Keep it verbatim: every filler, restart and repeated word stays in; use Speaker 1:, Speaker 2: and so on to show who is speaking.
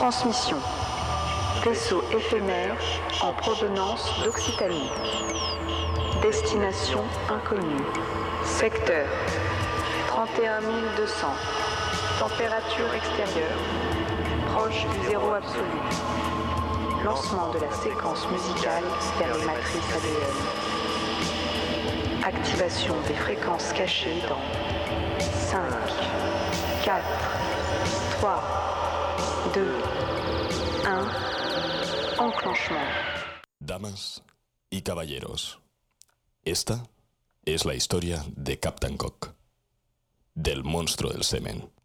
Speaker 1: Transmission. Vaisseau éphémère en provenance d'Occitanie. Destination inconnue. Secteur trente et un mille deux cents. Température extérieure proche du zéro absolu. Lancement de la séquence musicale vers les matrices A D N. Activation des fréquences cachées dans cinq, quatre, trois, deux, un. Enclenchement.
Speaker 2: Damas y caballeros, esta es la historia de Captain Cock, del monstruo del semen.